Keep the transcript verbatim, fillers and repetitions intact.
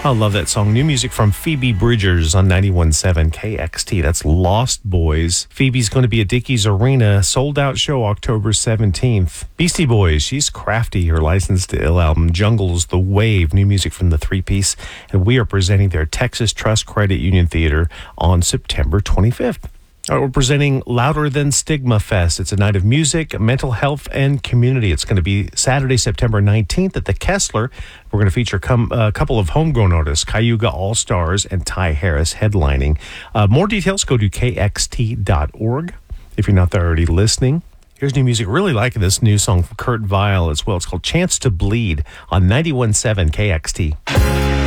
I love that song. New music from Phoebe Bridgers on ninety-one point seven K X T. That's Lost Boys. Phoebe's going to be at Dickies Arena. Sold out show October seventeenth. Beastie Boys, She's Crafty. Her licensed to ill album, Jungle's The Wave. New music from the three-piece. And we are presenting their Texas Trust Credit Union Theater on September twenty-fifth. All right, we're presenting Louder Than Stigma Fest. It's a night of music, mental health, and community. It's going to be Saturday, September nineteenth at the Kessler. We're going to feature com- a couple of homegrown artists, Cayuga All-Stars and Ty Harris headlining. Uh, more details, go to K X T dot org if you're not there already listening. Here's new music. Really liking this new song from Kurt Vile as well. It's called Chance to Bleed on ninety-one point seven K X T.